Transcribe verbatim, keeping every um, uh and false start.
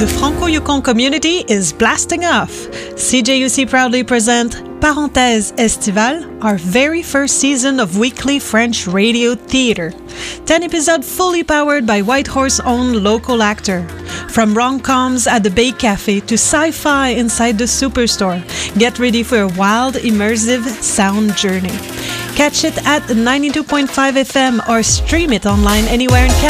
The Franco-Yukon community is blasting off. C J U C proudly present Parenthèse Estivale, our very first season of weekly French radio theatre. Ten episodes fully powered by Whitehorse own local actor. From rom-coms at the Bay Cafe to sci-fi inside the Superstore, get ready for a wild, immersive sound journey. Catch it at ninety-two point five F M or stream it online anywhere in Canada.